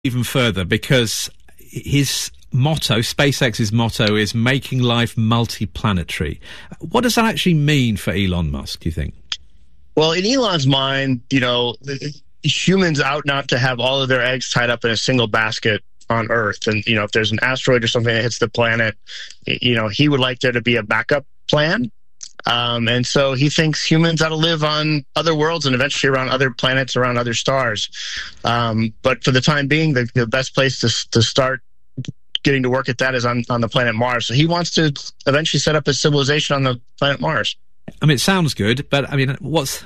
even further, because his motto, SpaceX's motto, is making life multiplanetary. What does that actually mean for Elon Musk, do you think? Well, in Elon's mind, humans out not to have all of their eggs tied up in a single basket on Earth. And, if there's an asteroid or something that hits the planet, he would like there to be a backup plan. And so he thinks humans ought to live on other worlds and eventually around other planets, around other stars. But for the time being, the best place to start getting to work at that is on the planet Mars. So he wants to eventually set up a civilization on the planet Mars. I mean, it sounds good, but I mean,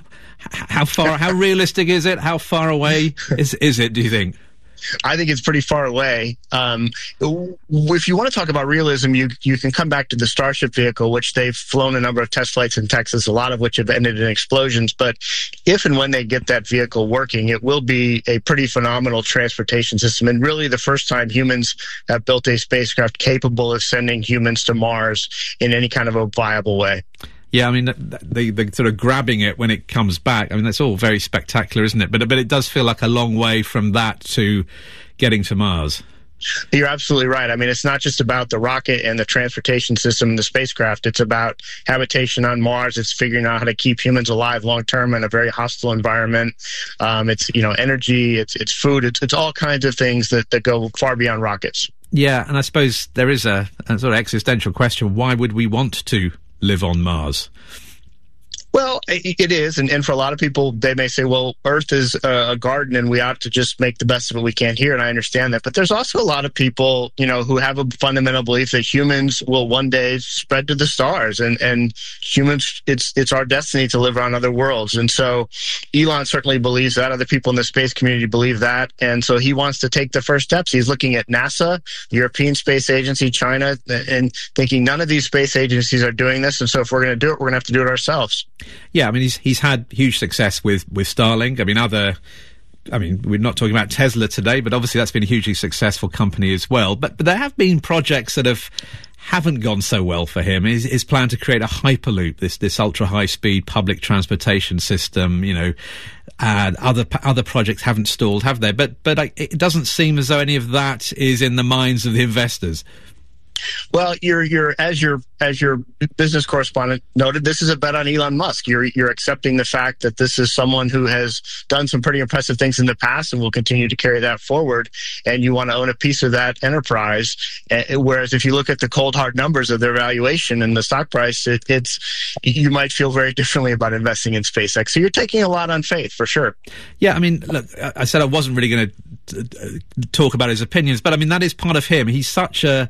how realistic is it? How far away is it, do you think? I think it's pretty far away. If you want to talk about realism, you can come back to the Starship vehicle, which they've flown a number of test flights in Texas, a lot of which have ended in explosions. But if and when they get that vehicle working, it will be a pretty phenomenal transportation system. And really the first time humans have built a spacecraft capable of sending humans to Mars in any kind of a viable way. Yeah, I mean, the sort of grabbing it when it comes back, I mean, that's all very spectacular, isn't it? But it does feel like a long way from that to getting to Mars. You're absolutely right. I mean, it's not just about the rocket and the transportation system and the spacecraft. It's about habitation on Mars. It's figuring out how to keep humans alive long-term in a very hostile environment. It's, energy, it's food, it's all kinds of things that go far beyond rockets. Yeah, and I suppose there is a sort of existential question. Why would we want to live on Mars? Well, it is. And for a lot of people, they may say, well, Earth is a garden and we ought to just make the best of it we can here. And I understand that. But there's also a lot of people, who have a fundamental belief that humans will one day spread to the stars and humans, it's our destiny to live on other worlds. And so Elon certainly believes that. Other people in the space community believe that. And so he wants to take the first steps. He's looking at NASA, the European Space Agency, China, and thinking none of these space agencies are doing this. And so if we're going to do it, we're going to have to do it ourselves. Yeah, I mean, he's had huge success with Starlink. I mean, we're not talking about Tesla today, but obviously that's been a hugely successful company as well. But there have been projects that haven't gone so well for him. His plan to create a Hyperloop, this ultra high speed public transportation system, and other projects haven't stalled, have they? But it doesn't seem as though any of that is in the minds of the investors. Well, as your business correspondent noted, this is a bet on Elon Musk. You're accepting the fact that this is someone who has done some pretty impressive things in the past and will continue to carry that forward, and you want to own a piece of that enterprise. Whereas if you look at the cold hard numbers of their valuation and the stock price, you might feel very differently about investing in SpaceX. So you're taking a lot on faith, for sure. Yeah, I mean, look, I said I wasn't really going to talk about his opinions, but I mean, that is part of him. He's such a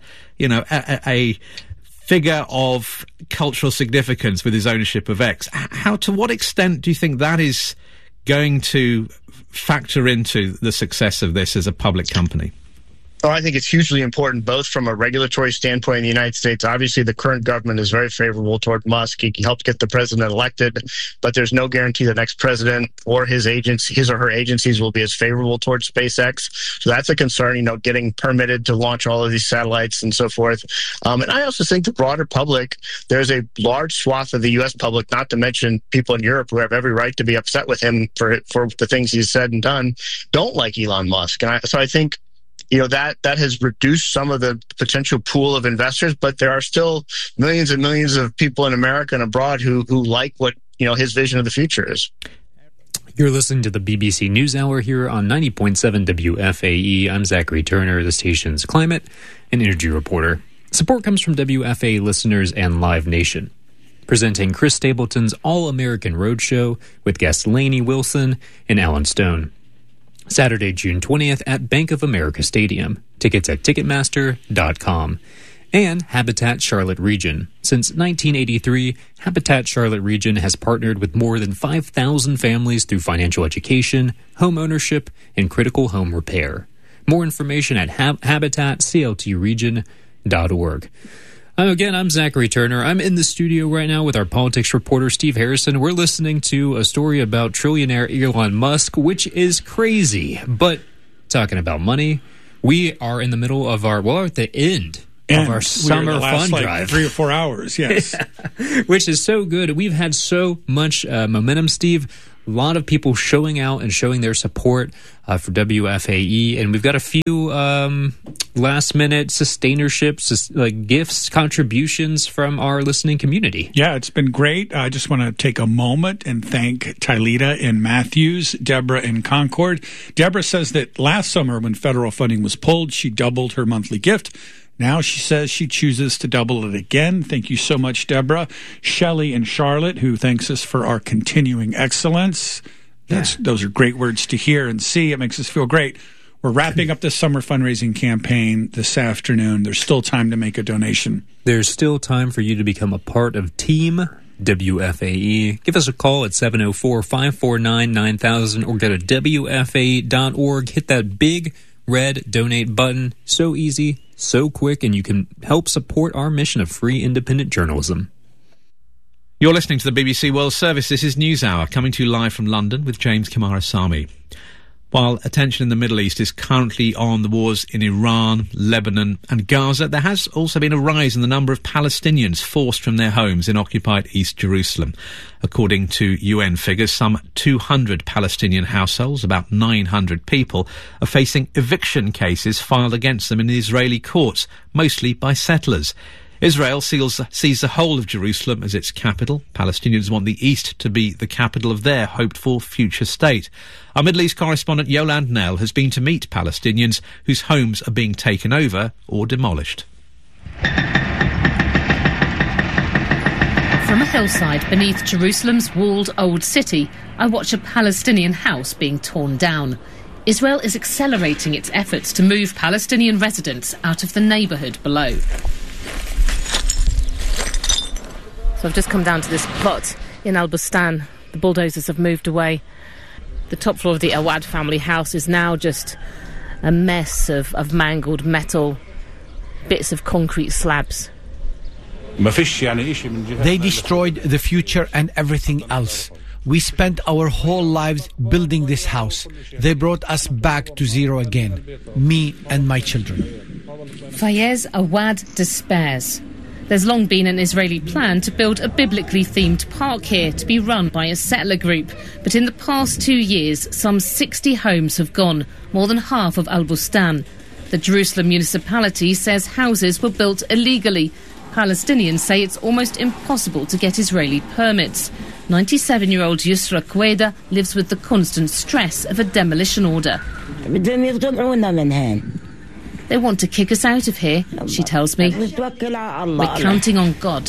figure of cultural significance with his ownership of X. To what extent do you think that is going to factor into the success of this as a public company? Oh, I think it's hugely important, both from a regulatory standpoint in the United States. Obviously, the current government is very favorable toward Musk. He helped get the president elected, but there's no guarantee the next president or his or her agencies will be as favorable towards SpaceX. So that's a concern, getting permitted to launch all of these satellites and so forth. And I also think the broader public, there's a large swath of the U.S. public, not to mention people in Europe who have every right to be upset with him for the things he's said and done, don't like Elon Musk. And so I think that has reduced some of the potential pool of investors, but there are still millions and millions of people in America and abroad who like what, his vision of the future is. You're listening to the BBC NewsHour here on 90.7 WFAE. I'm Zachary Turner, the station's climate and energy reporter. Support comes from WFAE listeners and Live Nation. Presenting Chris Stapleton's All-American Roadshow with guests Lainey Wilson and Alan Stone. Saturday, June 20th at Bank of America Stadium. Tickets at Ticketmaster.com. And Habitat Charlotte Region. Since 1983, Habitat Charlotte Region has partnered with more than 5,000 families through financial education, home ownership, and critical home repair. More information at habitatcltregion.org. Again, I'm Zachary Turner. I'm in the studio right now with our politics reporter, Steve Harrison. We're listening to a story about trillionaire Elon Musk, which is crazy. But talking about money, we are in the middle of at the end of our summer fun drive. 3 or 4 hours, yes. Yeah. Which is so good. We've had so much momentum, Steve. A lot of people showing out and showing their support for WFAE. And we've got a few last-minute sustainerships, like gifts, contributions from our listening community. Yeah, it's been great. I just want to take a moment and thank Tylita in Matthews, Deborah in Concord. Deborah says that last summer when federal funding was pulled, she doubled her monthly gift. Now she says she chooses to double it again. Thank you so much, Deborah. Shelley in Charlotte, who thanks us for our continuing excellence. Those are great words to hear and see. It makes us feel great. We're wrapping up the summer fundraising campaign this afternoon. There's still time to make a donation. There's still time for you to become a part of Team WFAE. Give us a call at 704-549-9000 or go to WFAE.org. Hit that big red donate button. So easy, so quick, and you can help support our mission of free independent journalism. You're listening to the BBC World Service. This is NewsHour, coming to you live from London with James Kamarasamy. While attention in the Middle East is currently on the wars in Iran, Lebanon and Gaza, there has also been a rise in the number of Palestinians forced from their homes in occupied East Jerusalem. According to UN figures, some 200 Palestinian households, about 900 people, are facing eviction cases filed against them in the Israeli courts, mostly by settlers. Israel sees the whole of Jerusalem as its capital. Palestinians want the East to be the capital of their hoped-for future state. Our Middle East correspondent Yolande Knell has been to meet Palestinians whose homes are being taken over or demolished. From a hillside beneath Jerusalem's walled old city, I watch a Palestinian house being torn down. Israel is accelerating its efforts to move Palestinian residents out of the neighbourhood below. So I've just come down to this plot in Al Bustan. The bulldozers have moved away. The top floor of the Awad family house is now just a mess of mangled metal, bits of concrete slabs. They destroyed the future and everything else. We spent our whole lives building this house. They brought us back to zero again, me and my children. Fayez Awad despairs. There's long been an Israeli plan to build a biblically themed park here to be run by a settler group. But in the past 2 years, some 60 homes have gone, more than half of Al Bustan. The Jerusalem municipality says houses were built illegally. Palestinians say it's almost impossible to get Israeli permits. 97-year-old Yusra Queda lives with the constant stress of a demolition order. They want to kick us out of here, she tells me. We're counting on God.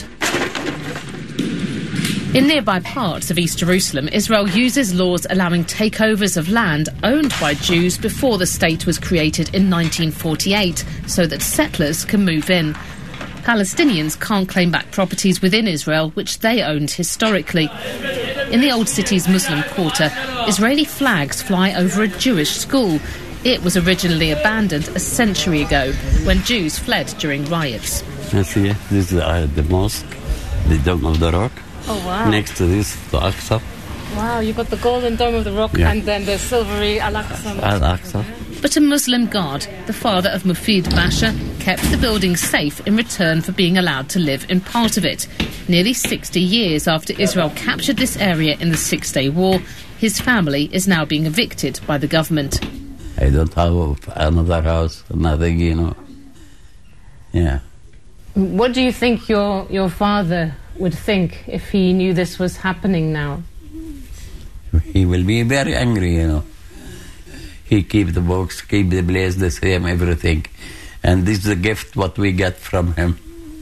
In nearby parts of East Jerusalem, Israel uses laws allowing takeovers of land owned by Jews before the state was created in 1948, so that settlers can move in. Palestinians can't claim back properties within Israel, which they owned historically. In the old city's Muslim quarter, Israeli flags fly over a Jewish school. It was originally abandoned a century ago when Jews fled during riots. This is the mosque, the Dome of the Rock. Oh, wow. Next to this, the Aqsa. Wow, you've got the golden Dome of the Rock and then the silvery Al-Aqsa. Al-Aqsa. But a Muslim guard, the father of Mufid Basha, kept the building safe in return for being allowed to live in part of it. Nearly 60 years after Israel captured this area in the Six-Day War, his family is now being evicted by the government. I don't have another house, nothing, Yeah. What do you think your father would think if he knew this was happening now? He will be very angry, He keep the books, keep the place the same, everything. And this is the gift what we get from him.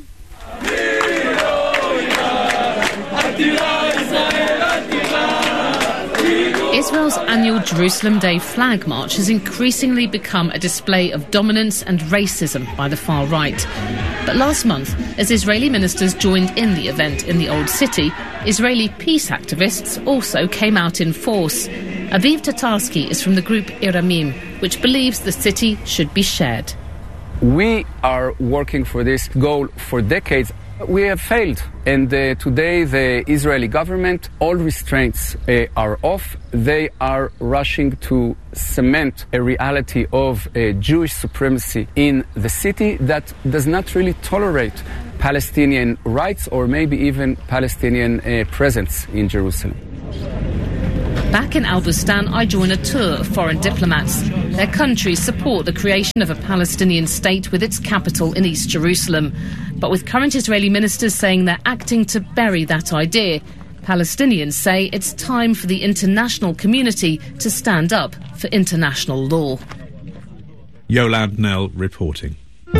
Israel's annual Jerusalem Day flag march has increasingly become a display of dominance and racism by the far right. But last month, as Israeli ministers joined in the event in the Old City, Israeli peace activists also came out in force. Aviv Tatarsky is from the group Iramim, which believes the city should be shared. We are working for this goal for decades. We have failed, and today the Israeli government, all restraints are off. They are rushing to cement a reality of Jewish supremacy in the city that does not really tolerate Palestinian rights or maybe even Palestinian presence in Jerusalem. Back in Al Bustan, I join a tour of foreign diplomats. Their countries support the creation of a Palestinian state with its capital in East Jerusalem. But with current Israeli ministers saying they're acting to bury that idea, Palestinians say it's time for the international community to stand up for international law. Yolande Knell reporting.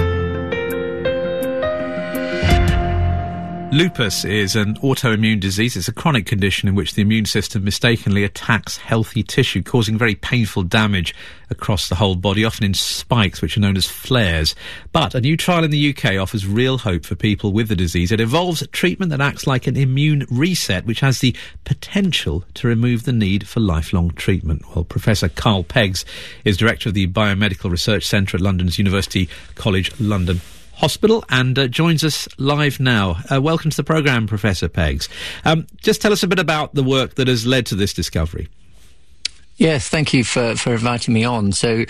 Lupus is an autoimmune disease. It's a chronic condition in which the immune system mistakenly attacks healthy tissue, causing very painful damage across the whole body, often in spikes, which are known as flares. But a new trial in the UK offers real hope for people with the disease. It involves a treatment that acts like an immune reset, which has the potential to remove the need for lifelong treatment. Well, Professor Carl Peggs is director of the Biomedical Research Centre at London's University College London Hospital and joins us live now. Welcome to the programme, Professor Peggs. Just tell us a bit about the work that has led to this discovery. Yes, thank you for inviting me on. So,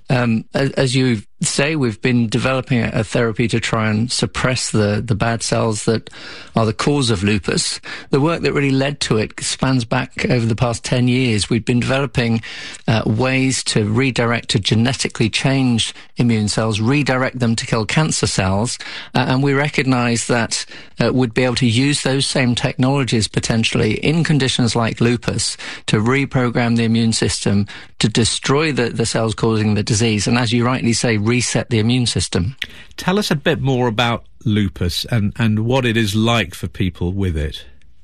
as you say, we've been developing a therapy to try and suppress the bad cells that are the cause of lupus. The work that really led to it spans back over the past 10 years. We've been developing ways to redirect, to genetically change immune cells, redirect them to kill cancer cells, and we recognize that we'd be able to use those same technologies potentially in conditions like lupus to reprogram the immune system to destroy the cells causing the disease, and as you rightly say, reset the immune system. Tell us a bit more about lupus and what it is like for people with it.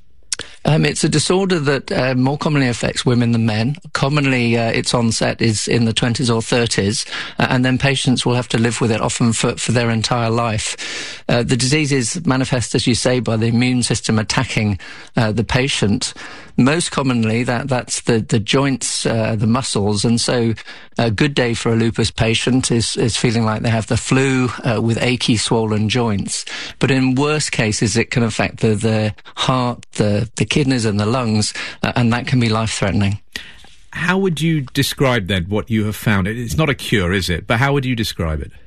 It's a disorder that more commonly affects women than men. Commonly, its onset is in the 20s or 30s, and then patients will have to live with it often for their entire life. The disease is manifest, as you say, by the immune system attacking the patient. Most commonly, that's the joints, the muscles, and so a good day for a lupus patient is feeling like they have the flu with achy, swollen joints. But in worse cases, it can affect the heart, the kidneys and the lungs, and that can be life-threatening. How would you describe then what you have found? It's not a cure, is it? But how would you describe it?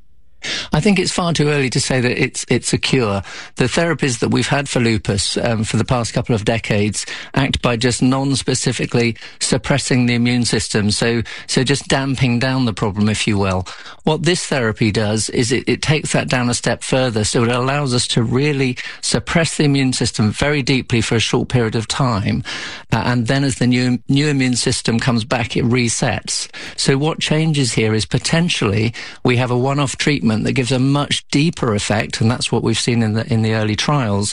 I think it's far too early to say that it's a cure. The therapies that we've had for lupus for the past couple of decades act by just non-specifically suppressing the immune system, so just damping down the problem, if you will. What this therapy does is it takes that down a step further, so it allows us to really suppress the immune system very deeply for a short period of time, and then as the new immune system comes back, it resets. So what changes here is potentially we have a one-off treatment that gives a much deeper effect, and that's what we've seen in the early trials,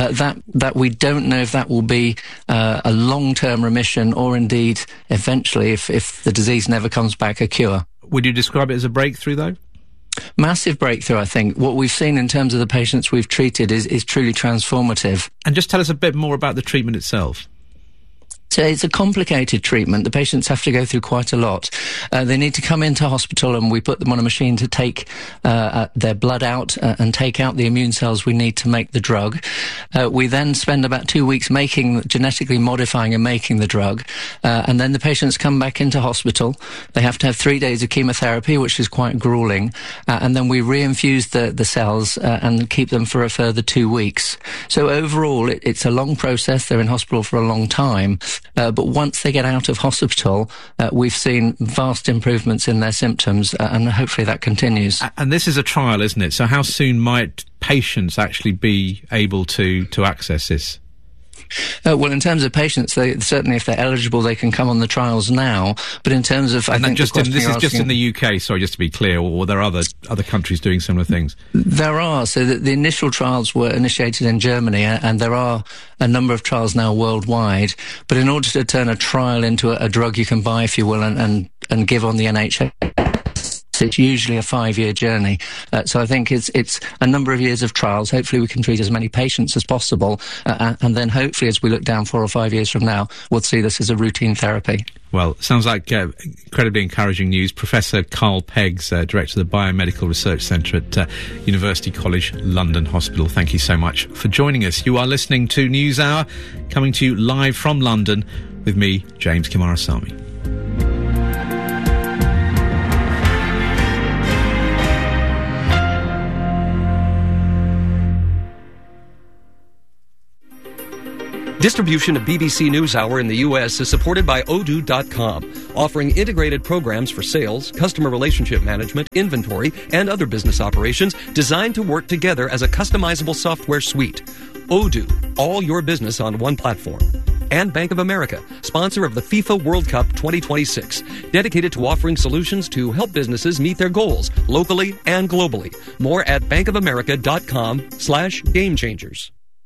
that we don't know if that will be a long-term remission or indeed eventually, if the disease never comes back, a cure. Would you describe it as a breakthrough, though? Massive breakthrough, I think. What we've seen in terms of the patients we've treated is truly transformative. And just tell us a bit more about the treatment itself. So it's a complicated treatment. The patients have to go through quite a lot. They need to come into hospital and we put them on a machine to take their blood out and take out the immune cells we need to make the drug. We then spend about 2 weeks genetically modifying and making the drug. And then the patients come back into hospital. They have to have 3 days of chemotherapy, which is quite grueling. And then we reinfuse the cells and keep them for a further 2 weeks. So overall, it's a long process. They're in hospital for a long time. But once they get out of hospital, we've seen vast improvements in their symptoms, and hopefully that continues. And this is a trial, isn't it? So how soon might patients actually be able to access this? Well, in terms of patients, certainly if they're eligible, they can come on the trials now. But in terms of, this is just in the UK. Sorry, just to be clear, or there are other countries doing similar things. There are. So the initial trials were initiated in Germany, and there are a number of trials now worldwide. But in order to turn a trial into a drug you can buy, if you will, and give on the NHS, it's usually a 5-year journey. So I think it's a number of years of trials. Hopefully we can treat as many patients as possible. And then hopefully as we look down 4 or 5 years from now, we'll see this as a routine therapy. Well, sounds like incredibly encouraging news. Professor Carl Peggs, Director of the Biomedical Research Centre at University College London Hospital. Thank you so much for joining us. You are listening to NewsHour, coming to you live from London with me, James Kimarasamy. Distribution of BBC NewsHour in the U.S. is supported by Odoo.com, offering integrated programs for sales, customer relationship management, inventory, and other business operations designed to work together as a customizable software suite. Odoo, all your business on one platform. And Bank of America, sponsor of the FIFA World Cup 2026, dedicated to offering solutions to help businesses meet their goals locally and globally. More at bankofamerica.com/gamechangers.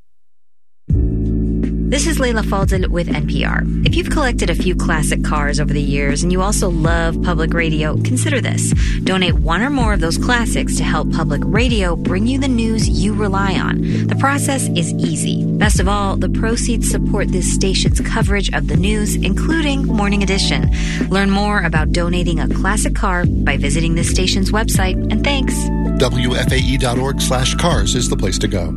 This is Leila Fadel with NPR. If you've collected a few classic cars over the years and you also love public radio, consider this. Donate one or more of those classics to help public radio bring you the news you rely on. The process is easy. Best of all, the proceeds support this station's coverage of the news, including Morning Edition. Learn more about donating a classic car by visiting this station's website. And thanks. WFAE.org/cars is the place to go.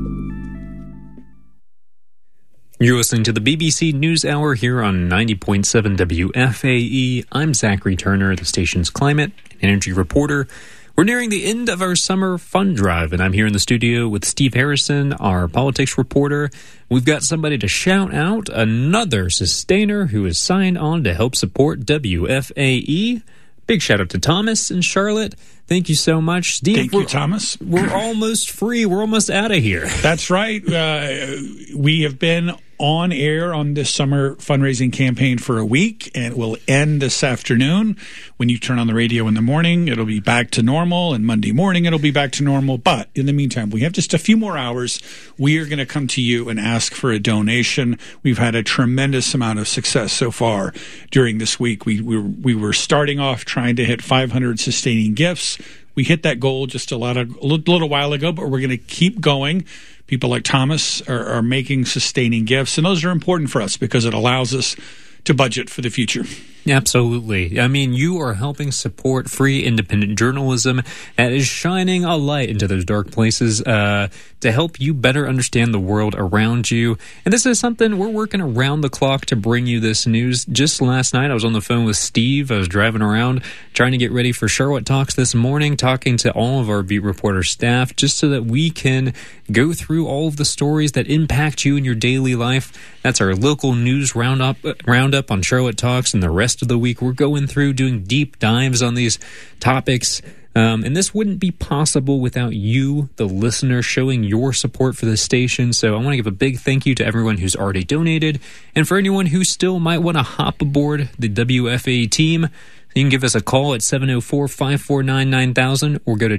You're listening to the BBC NewsHour here on 90.7 WFAE. I'm Zachary Turner, the station's climate and energy reporter. We're nearing the end of our summer fund drive, and I'm here in the studio with Steve Harrison, our politics reporter. We've got somebody to shout out, another sustainer who is signed on to help support WFAE. Big shout out to Thomas in Charlotte. Thank you so much, Steve. Thank you, Thomas. We're almost free. We're almost out of here. That's right. We have been on air on this summer fundraising campaign for a week, and it will end this afternoon. When you turn on the radio in the morning, it'll be back to normal, and Monday morning it'll be back to normal. But in the meantime, we have just a few more hours. We are going to come to you and ask for a donation. We've had a tremendous amount of success so far during this week. We were starting off trying to hit 500 sustaining gifts. We hit that goal just a little while ago, but we're going to keep going. People like Thomas are making sustaining gifts, and those are important for us because it allows us to budget for the future. Absolutely. I mean, you are helping support free, independent journalism that is shining a light into those dark places to help you better understand the world around you. And this is something we're working around the clock to bring you this news. Just last night, I was on the phone with Steve. I was driving around trying to get ready for Charlotte Talks this morning, talking to all of our beat reporter staff, just so that we can go through all of the stories that impact you in your daily life. That's our local news roundup on Charlotte Talks, and the rest of the week we're going through doing deep dives on these topics. And this wouldn't be possible without you, the listener, showing your support for this station. So I want to give a big thank you to everyone who's already donated. And for anyone who still might want to hop aboard the WFAE team, you can give us a call at 704-549-9000 or go to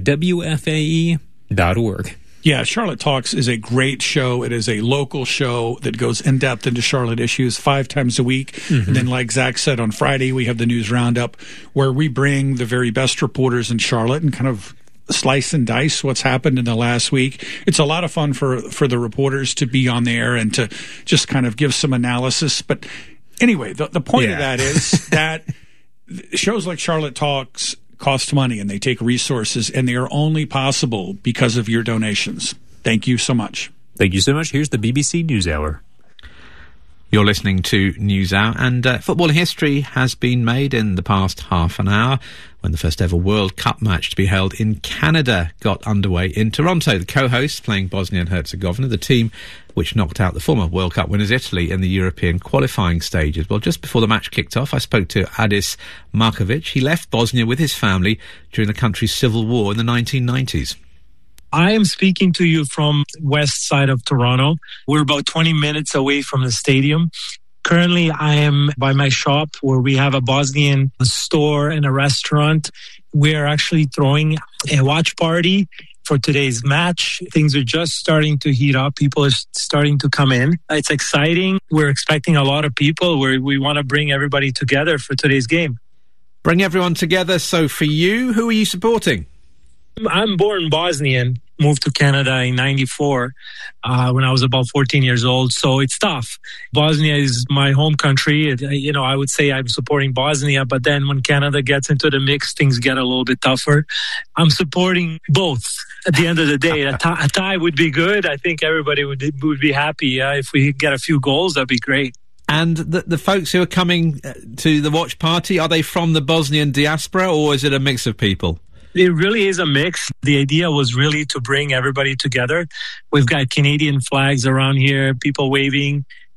WFAE.org. Yeah, Charlotte Talks is a great show. It is a local show that goes in-depth into Charlotte issues 5 times a week. Mm-hmm. And then, like Zach said, on Friday, we have the News Roundup, where we bring the very best reporters in Charlotte and kind of slice and dice what's happened in the last week. It's a lot of fun for the reporters to be on there and to just kind of give some analysis. But anyway, the point of that is that shows like Charlotte Talks cost money, and they take resources, and they are only possible because of your donations. Thank you so much. Thank you so much. Here's the BBC NewsHour. You're listening to NewsHour, and football history has been made in the past half an hour when the first ever World Cup match to be held in Canada got underway in Toronto. The co-hosts playing Bosnia and Herzegovina, the team which knocked out the former World Cup winners Italy in the European qualifying stages. Well, just before the match kicked off, I spoke to Adis Markovic. He left Bosnia with his family during the country's civil war in the 1990s. I am speaking to you from west side of Toronto. We're about 20 minutes away from the stadium. Currently, I am by my shop where we have a Bosnian store and a restaurant. We are actually throwing a watch party for today's match. Things are just starting to heat up. People are starting to come in. It's exciting. We're expecting a lot of people. We want to bring everybody together for today's game. Bring everyone together. So for you, who are you supporting? I'm born Bosnian, moved to Canada in 94 when I was about 14 years old. So it's tough. Bosnia is my home country. I would say I'm supporting Bosnia, but then when Canada gets into the mix, things get a little bit tougher. I'm supporting both. At the end of the day, a tie would be good. I think everybody would be happy. If we get a few goals, that'd be great. And the folks who are coming to the watch party, are they from the Bosnian diaspora, or is it a mix of people? It really is a mix. The idea was really to bring everybody together. We've got Canadian flags around here, people waving.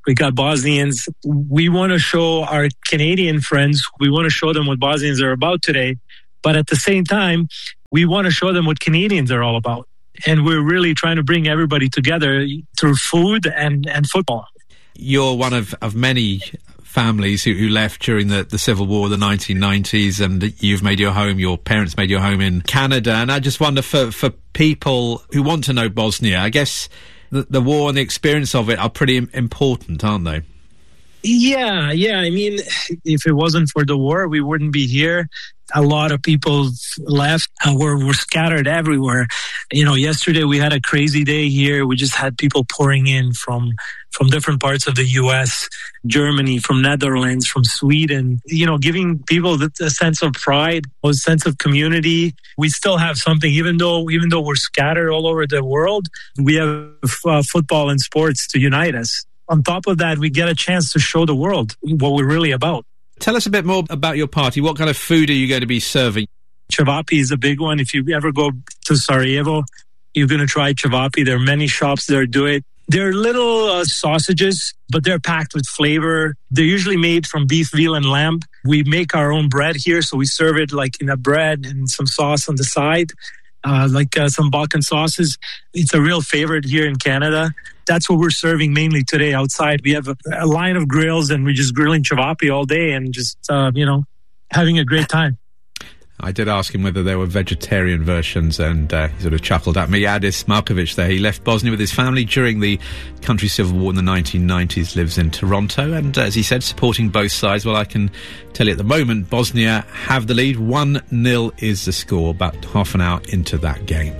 We got Bosnians. We want to show our Canadian friends, we want to show them what Bosnians are about today. But at the same time, we want to show them what Canadians are all about. And we're really trying to bring everybody together through food and football. You're one of many families who left during the Civil War, the 1990s, and you've made your parents made your home in Canada. And I just wonder, for people who want to know Bosnia, I guess the war and the experience of it are pretty important, aren't they? Yeah. I mean, if it wasn't for the war, we wouldn't be here. A lot of people left. We're scattered everywhere. Yesterday we had a crazy day here. We just had people pouring in from different parts of the U.S., Germany, from Netherlands, from Sweden, giving people a sense of pride, a sense of community. We still have something, even though we're scattered all over the world, we have football and sports to unite us. On top of that, we get a chance to show the world what we're really about. Tell us a bit more about your party. What kind of food are you going to be serving? Cevapi is a big one. If you ever go to Sarajevo, you're going to try cevapi. There are many shops that do it. They're little sausages, but they're packed with flavor. They're usually made from beef, veal, and lamb. We make our own bread here, so we serve it like in a bread and some sauce on the side, like some Balkan sauces. It's a real favorite here in Canada. That's what we're serving mainly today outside. We have a line of grills, and we're just grilling cevapi all day and just, having a great time. I did ask him whether there were vegetarian versions, and he sort of chuckled at me. Adis Markovic there. He left Bosnia with his family during the country's civil war in the 1990s, lives in Toronto, and as he said, supporting both sides. Well, I can tell you at the moment, Bosnia have the lead. 1-0 is the score, about half an hour into that game.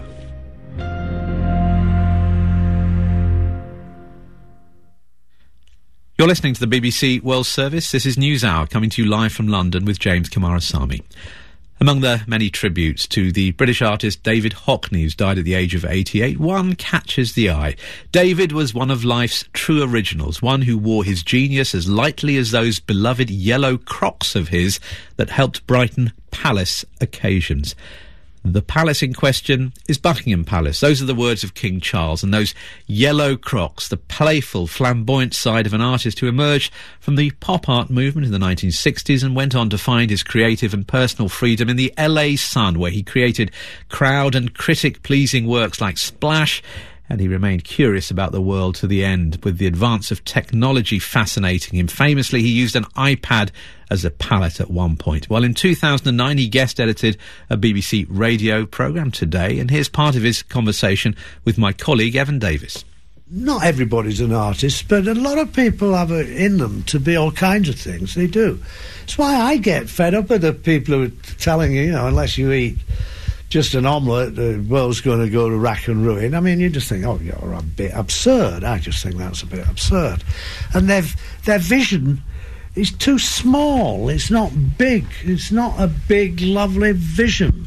You're listening to the BBC World Service. This is NewsHour, coming to you live from London with James Kamarasamy. Among the many tributes to the British artist David Hockney, who's died at the age of 88, one catches the eye. David was one of life's true originals, one who wore his genius as lightly as those beloved yellow Crocs of his that helped brighten palace occasions. The palace in question is Buckingham Palace. Those are the words of King Charles, and those yellow Crocs, the playful, flamboyant side of an artist who emerged from the pop art movement in the 1960s and went on to find his creative and personal freedom in the LA Sun, where he created crowd and critic-pleasing works like Splash, and he remained curious about the world to the end, with the advance of technology fascinating him. Famously, he used an iPad as a palette at one point. Well, in 2009, he guest-edited a BBC radio programme Today, and here's part of his conversation with my colleague, Evan Davis. Not everybody's an artist, but a lot of people have it in them to be all kinds of things. They do. That's why I get fed up with the people who are telling you, unless you eat just an omelette, the world's going to go to rack and ruin. I mean, you just think, you're a bit absurd. I just think that's a bit absurd. And their vision is too small. It's not big. It's not a big, lovely vision.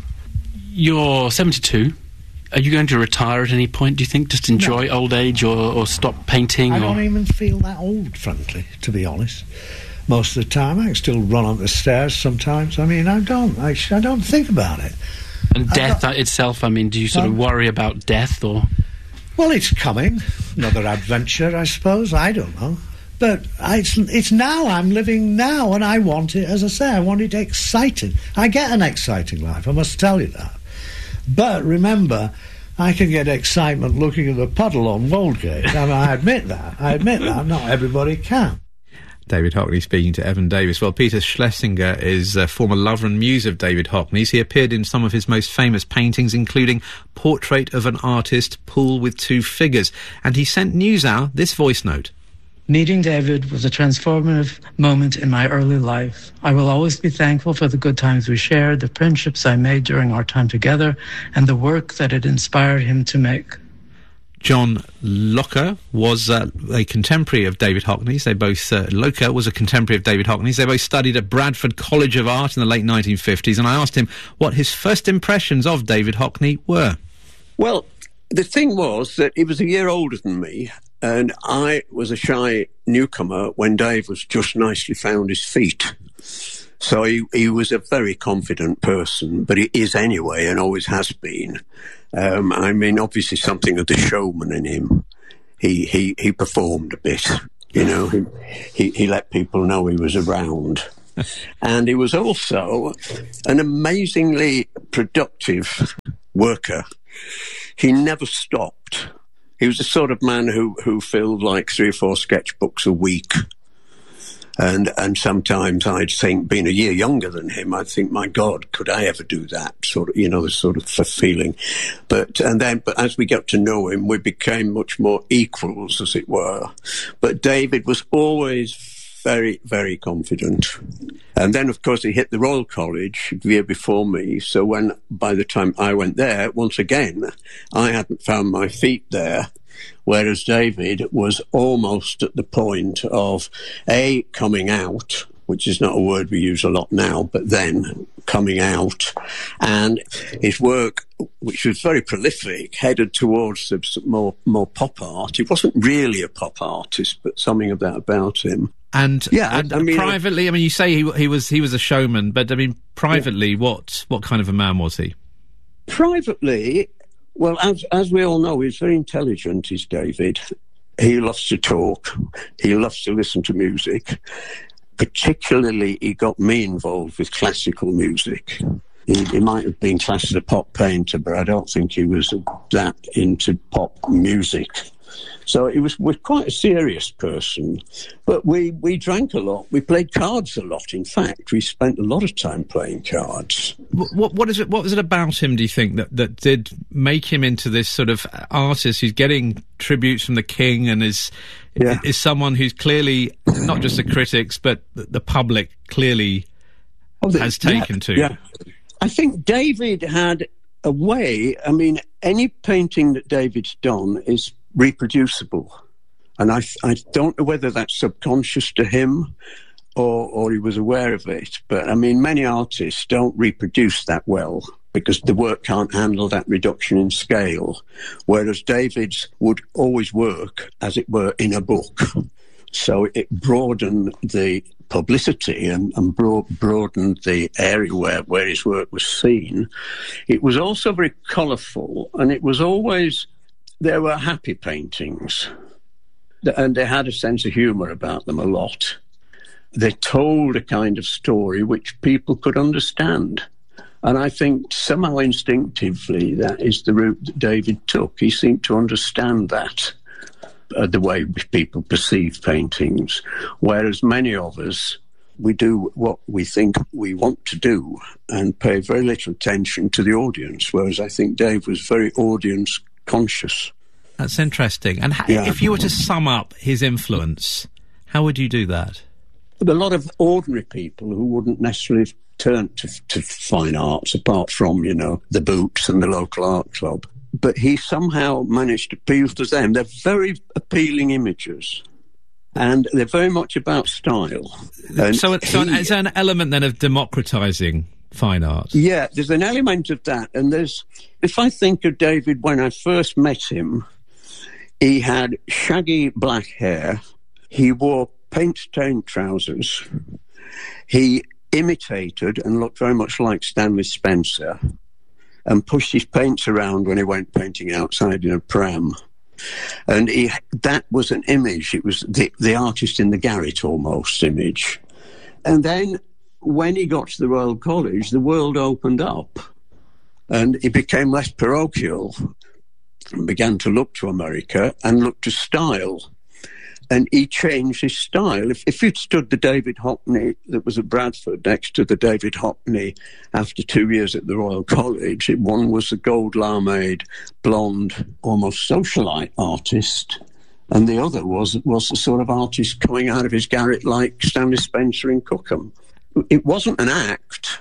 You're 72. Are you going to retire at any point, do you think? Just enjoy old age or stop painting? I don't even feel that old, frankly, to be honest. Most of the time, I can still run up the stairs sometimes. I mean, I don't think about it. And death itself, I mean, do you sort of worry about death, or...? Well, it's coming. Another adventure, I suppose. I don't know. But it's now. I'm living now, and I want it, as I say, I want it exciting. I get an exciting life, I must tell you that. But remember, I can get excitement looking at the puddle on Woldgate. I mean, I admit that. Not everybody can. David Hockney speaking to Evan Davis. Well, Peter Schlesinger is a former lover and muse of David Hockney's. He appeared in some of his most famous paintings, including Portrait of an Artist, Pool with Two Figures. And he sent NewsHour this voice note. Meeting David was a transformative moment in my early life. I will always be thankful for the good times we shared, the friendships I made during our time together, and the work that it inspired him to make. John Locker was a contemporary of David Hockney's. Locker was a contemporary of David Hockney's. They both studied at Bradford College of Art in the late 1950s, and I asked him what his first impressions of David Hockney were. Well, the thing was that he was a year older than me, and I was a shy newcomer when Dave was just nicely found his feet. So he was a very confident person, but he is anyway, and always has been. I mean, obviously something of the showman in him. He performed a bit. You know, he let people know he was around. And he was also an amazingly productive worker. He never stopped. He was the sort of man who filled like 3 or 4 sketchbooks a week. And sometimes I'd think, being a year younger than him, I'd think, my God, could I ever do that? Sort of, you know, the sort of feeling. But as we got to know him, we became much more equals, as it were. But David was always very, very confident. And then, of course, he hit the Royal College the year before me. So by the time I went there, once again, I hadn't found my feet there. Whereas David was almost at the point of, coming out, which is not a word we use a lot now, but then coming out. And his work, which was very prolific, headed towards more pop art. He wasn't really a pop artist, but something of that about him. And privately, I mean, you say he was a showman, but I mean, privately, what kind of a man was he? Privately, well, as we all know, he's very intelligent, is David. He loves to talk. He loves to listen to music. Particularly, he got me involved with classical music. He might have been classed as a pop painter, but I don't think he was that into pop music. So he was quite a serious person. But we drank a lot. We played cards a lot. In fact, we spent a lot of time playing cards. What was it about him, do you think, that did make him into this sort of artist who's getting tributes from the king and is someone who's clearly not just the critics, but the public clearly has taken to? Yeah. I think David had a way. I mean, any painting that David's done is reproducible. And I don't know whether that's subconscious to him or he was aware of it. But, I mean, many artists don't reproduce that well because the work can't handle that reduction in scale, whereas David's would always work, as it were, in a book. So it broadened the publicity and broadened the area where his work was seen. It was also very colourful, and it was always... There were happy paintings, and they had a sense of humour about them a lot. They told a kind of story which people could understand. And I think somehow instinctively that is the route that David took. He seemed to understand that, the way people perceive paintings, whereas many of us, we do what we think we want to do and pay very little attention to the audience, whereas I think Dave was very audience conscious. That's interesting. And if you were to sum up his influence, how would you do that? A lot of ordinary people who wouldn't necessarily turn to fine arts, apart from, you know, the Boots and the local art club. But he somehow managed to appeal to them. They're very appealing images. And they're very much about style. So it's an element then of democratising fine art. Yeah, there's an element of that. And if I think of David when I first met him, he had shaggy black hair. He wore paint-stained trousers. He imitated and looked very much like Stanley Spencer and pushed his paints around when he went painting outside in a pram. And that was an image. It was the artist in the garret almost image. And then when he got to the Royal College, the world opened up and he became less parochial and began to look to America and look to style. And he changed his style. If you'd stood the David Hockney that was at Bradford next to the David Hockney after 2 years at the Royal College, one was a gold lamade, blonde, almost socialite artist, and the other was the sort of artist coming out of his garret like Stanley Spencer in Cookham. It wasn't an act.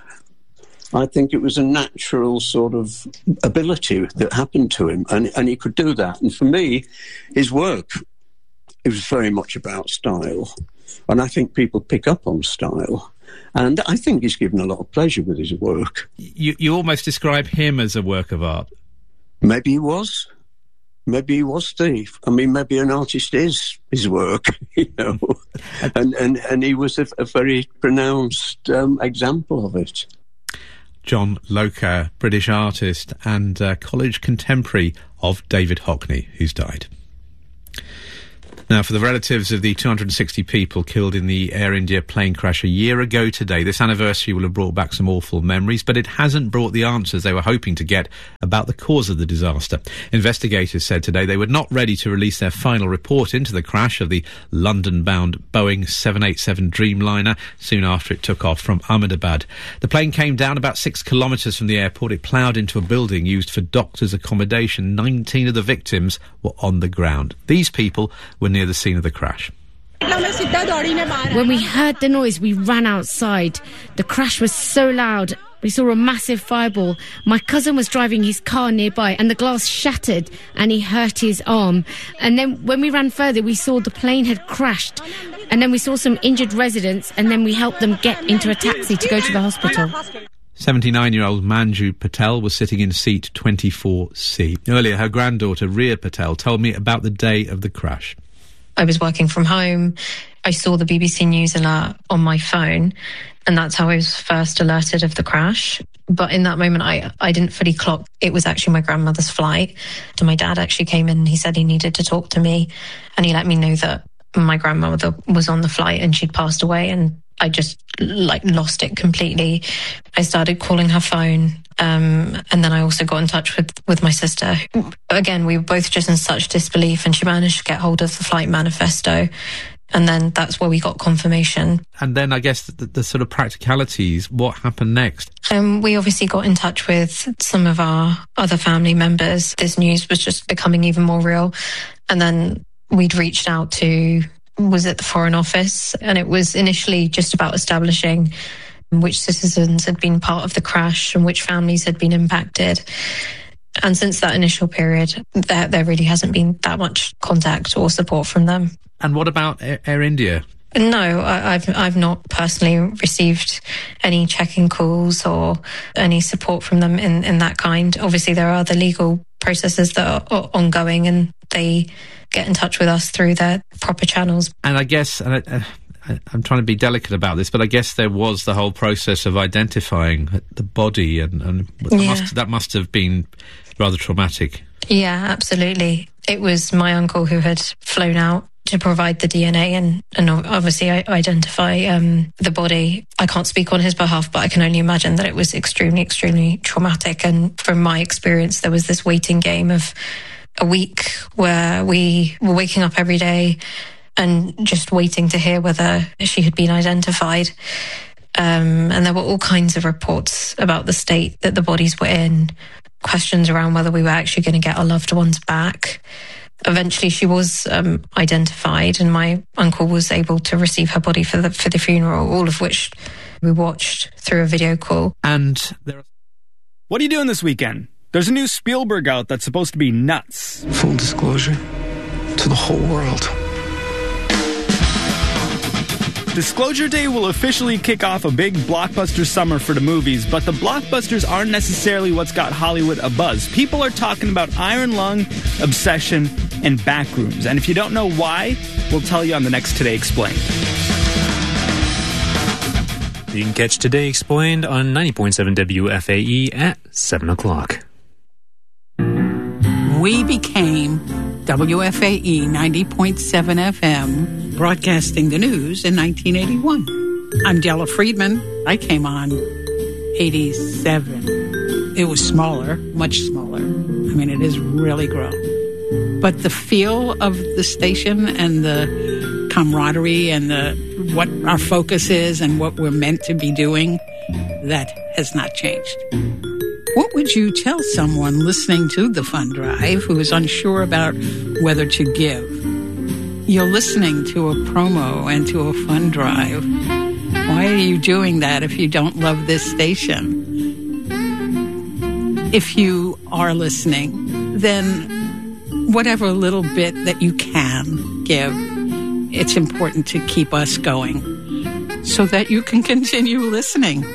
I think it was a natural sort of ability that happened to him, and he could do that. And for me, his work, it was very much about style. And I think people pick up on style. And I think he's given a lot of pleasure with his work. You almost describe him as a work of art. Maybe he was. Maybe he was, Steve. I mean, maybe an artist is his work, you know. and he was a very pronounced example of it. John Loker, British artist and college contemporary of David Hockney, who's died. Now, for the relatives of the 260 people killed in the Air India plane crash a year ago today, this anniversary will have brought back some awful memories, but it hasn't brought the answers they were hoping to get about the cause of the disaster. Investigators said today they were not ready to release their final report into the crash of the London-bound Boeing 787 Dreamliner soon after it took off from Ahmedabad. The plane came down about 6 kilometres from the airport. It ploughed into a building used for doctors' accommodation. 19 of the victims were on the ground. These people were near the scene of the crash. When we heard the noise, we ran outside. The crash was so loud. We saw a massive fireball. My cousin was driving his car nearby and the glass shattered and he hurt his arm. And then when we ran further, we saw the plane had crashed. And then we saw some injured residents and then we helped them get into a taxi to go to the hospital. 79-year-old Manju Patel was sitting in seat 24C. Earlier, her granddaughter, Ria Patel, told me about the day of the crash. I was working from home. I saw the BBC News alert on my phone, and that's how I was first alerted of the crash. But in that moment, I didn't fully clock it was actually my grandmother's flight. So my dad actually came in and he said he needed to talk to me, and he let me know that my grandmother was on the flight and she'd passed away, and I just lost it completely. I started calling her phone, and then I also got in touch with my sister. Again, we were both just in such disbelief, and she managed to get hold of the flight manifesto, and then that's where we got confirmation. And then I guess the sort of practicalities, what happened next? We obviously got in touch with some of our other family members. This news was just becoming even more real, and then we'd reached out to the Foreign Office, and it was initially just about establishing which citizens had been part of the crash and which families had been impacted. And since that initial period, there really hasn't been that much contact or support from them. And what about Air India? No, I've not personally received any check-in calls or any support from them in that kind. Obviously, there are the legal processes that are ongoing, and they get in touch with us through their proper channels. And I guess, I'm trying to be delicate about this, but I guess there was the whole process of identifying the body, and that must have been rather traumatic. Yeah, absolutely. It was my uncle who had flown out to provide the DNA and obviously identify the body. I can't speak on his behalf, but I can only imagine that it was extremely, extremely traumatic. And from my experience, there was this waiting game of a week where we were waking up every day and just waiting to hear whether she had been identified. And there were all kinds of reports about the state that the bodies were in, questions around whether we were actually going to get our loved ones back. Eventually, she was identified, and my uncle was able to receive her body for the funeral, all of which we watched through a video call. And what are you doing this weekend? There's a new Spielberg out that's supposed to be nuts. Full disclosure to the whole world. Disclosure Day will officially kick off a big blockbuster summer for the movies, but the blockbusters aren't necessarily what's got Hollywood abuzz. People are talking about Iron Lung, Obsession, and Backrooms. And if you don't know why, we'll tell you on the next Today Explained. You can catch Today Explained on 90.7 WFAE at 7 o'clock. We became WFAE 90.7 FM, broadcasting the news in 1981. I'm Della Friedman. I came on 87. It was smaller, much smaller. I mean, it has really grown. But the feel of the station and the camaraderie and what our focus is and what we're meant to be doing, that has not changed. What would you tell someone listening to the Fund Drive who is unsure about whether to give? You're listening to a promo and to a Fund Drive. Why are you doing that if you don't love this station? If you are listening, then whatever little bit that you can give, it's important to keep us going so that you can continue listening.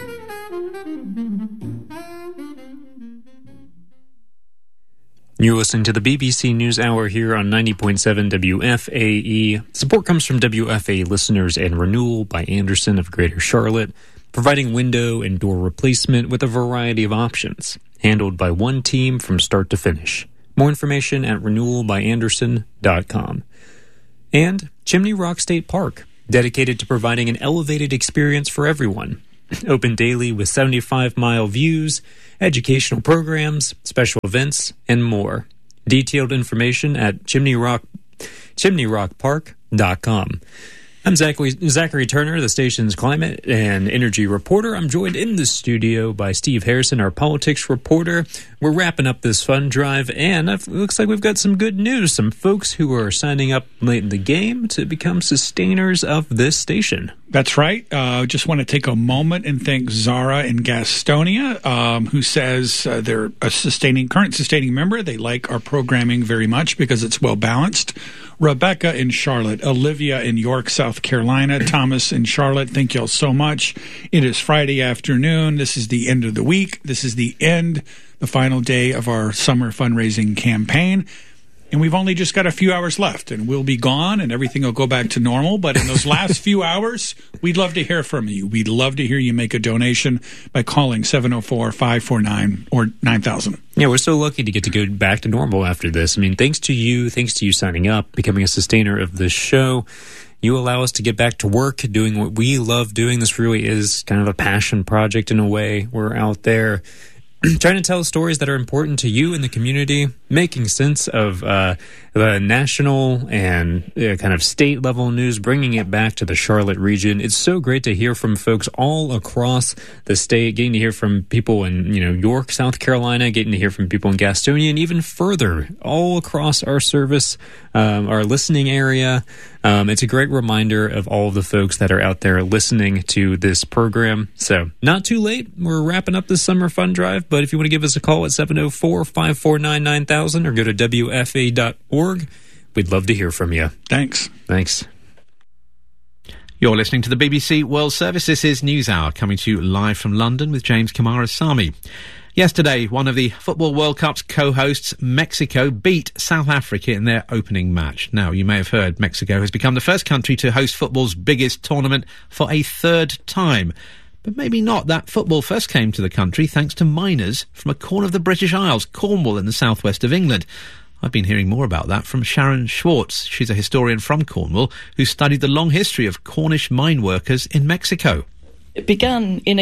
You're listening to the BBC News Hour here on 90.7 WFAE. Support comes from WFAE listeners and Renewal by Andersen of Greater Charlotte, providing window and door replacement with a variety of options, handled by one team from start to finish. More information at renewalbyandersen.com. And Chimney Rock State Park, dedicated to providing an elevated experience for everyone. Open daily with 75-mile views, educational programs, special events, and more. Detailed information at chimneyrockpark.com. I'm Zachary Turner, the station's climate and energy reporter. I'm joined in the studio by Steve Harrison, our politics reporter. We're wrapping up this fund drive, and it looks like we've got some good news. Some folks who are signing up late in the game to become sustainers of this station. That's right. Just want to take a moment and thank Zara in Gastonia, who says they're a current sustaining member. They like our programming very much because it's well balanced. Rebecca in Charlotte, Olivia in York, South Carolina, Thomas in Charlotte, thank y'all so much. It is Friday afternoon. This is the end of the week. This is the final day of our summer fundraising campaign. And we've only just got a few hours left, and we'll be gone, and everything will go back to normal. But in those last few hours, we'd love to hear from you. We'd love to hear you make a donation by calling 704-549 or 9000. Yeah, we're so lucky to get to go back to normal after this. I mean, thanks to you signing up, becoming a sustainer of this show. You allow us to get back to work, doing what we love doing. This really is kind of a passion project in a way. We're out there trying to tell stories that are important to you in the community, making sense of the national and kind of state level news, bringing it back to the Charlotte region. It's so great to hear from folks all across the state, getting to hear from people in York, South Carolina, getting to hear from people in Gastonia, and even further all across our service, our listening area. It's a great reminder of all of the folks that are out there listening to this program. So not too late. We're wrapping up this summer fund drive, but if you want to give us a call at 704-549-9000 or go to WFA.org, we'd love to hear from you. Thanks. You're listening to the BBC World Service. This is NewsHour, coming to you live from London with James Kamarasamy. Yesterday, one of the Football World Cup's co-hosts, Mexico, beat South Africa in their opening match. Now, you may have heard Mexico has become the first country to host football's biggest tournament for a third time. But maybe not. That football first came to the country thanks to miners from a corner of the British Isles, Cornwall in the southwest of England. I've been hearing more about that from Sharon Schwartz. She's a historian from Cornwall who studied the long history of Cornish mine workers in Mexico. It began in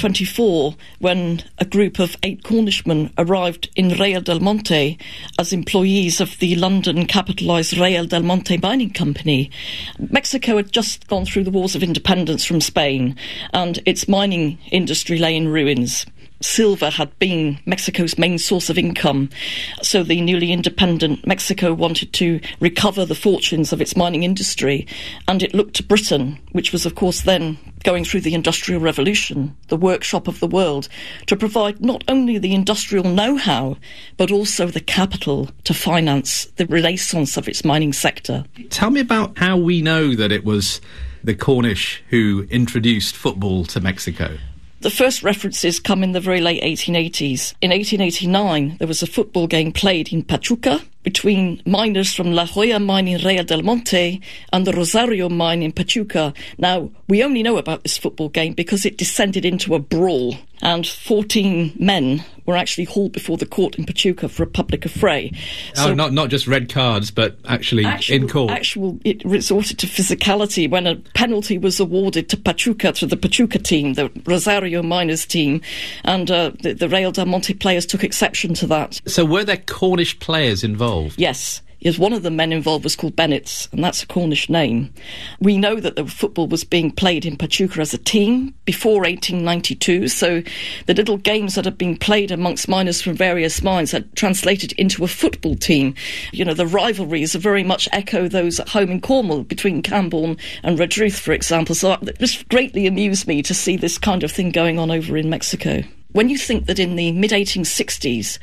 1824 when a group of 8 Cornishmen arrived in Real del Monte as employees of the London capitalised Real del Monte Mining Company. Mexico had just gone through the wars of independence from Spain, and its mining industry lay in ruins. Silver had been Mexico's main source of income, so the newly independent Mexico wanted to recover the fortunes of its mining industry, and it looked to Britain, which was of course then going through the Industrial Revolution, the workshop of the world, to provide not only the industrial know-how, but also the capital to finance the renaissance of its mining sector. Tell me about how we know that it was the Cornish who introduced football to Mexico. The first references come in the very late 1880s. In 1889, there was a football game played in Pachuca between miners from La Joya mine in Real del Monte and the Rosario mine in Pachuca. Now, we only know about this football game because it descended into a brawl, and 14 men were actually hauled before the court in Pachuca for a public affray. So, not just red cards, but actually in court. It resorted to physicality when a penalty was awarded to the Pachuca team, the Rosario miners team, and the Real del Monte players took exception to that. So were there Cornish players involved? Yes. Yes, one of the men involved was called Bennetts, and that's a Cornish name. We know that the football was being played in Pachuca as a team before 1892, so the little games that had been played amongst miners from various mines had translated into a football team. The rivalries are very much echo those at home in Cornwall between Camborne and Redruth, for example, so it just greatly amused me to see this kind of thing going on over in Mexico. When you think that in the mid-1860s,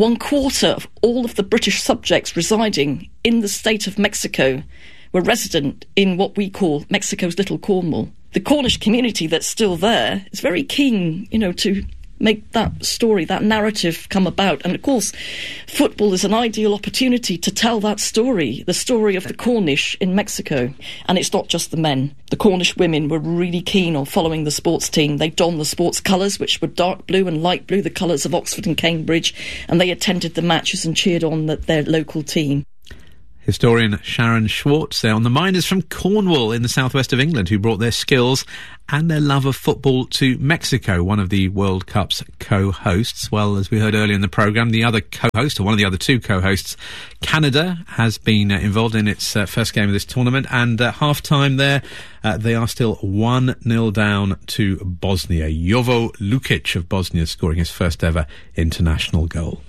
1/4 of all of the British subjects residing in the state of Mexico were resident in what we call Mexico's Little Cornwall, the Cornish community that's still there is very keen, to make that story, that narrative come about. And of course, football is an ideal opportunity to tell that story, the story of the Cornish in Mexico. And it's not just the men. The Cornish women were really keen on following the sports team. They donned the sports colours, which were dark blue and light blue, the colours of Oxford and Cambridge, and they attended the matches and cheered on their local team. Historian Sharon Schwartz there on the miners from Cornwall in the southwest of England who brought their skills and their love of football to Mexico, one of the World Cup's co-hosts. Well, as we heard earlier in the programme, the other co-host, or one of the other two co-hosts, Canada, has been involved in its first game of this tournament, and at half-time there, they are still 1-0 down to Bosnia. Jovo Lukic of Bosnia scoring his first ever international goal.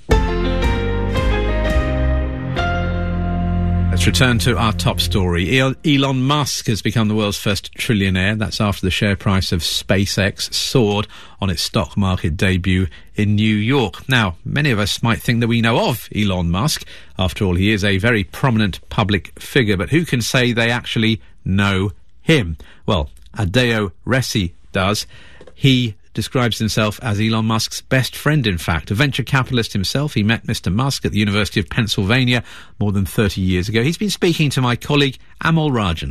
Let's return to our top story. Elon Musk has become the world's first trillionaire. That's after the share price of SpaceX soared on its stock market debut in New York. Now, many of us might think that we know of Elon Musk. After all, he is a very prominent public figure, but who can say they actually know him? Well, Adeo Resi does. He describes himself as Elon Musk's best friend, in fact. A venture capitalist himself, he met Mr. Musk at the University of Pennsylvania more than 30 years ago. He's been speaking to my colleague Amol Rajan.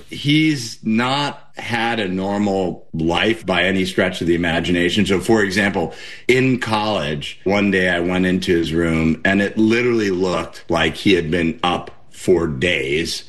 He's not had a normal life by any stretch of the imagination. So, for example, in college, one day I went into his room and it literally looked like he had been up for days.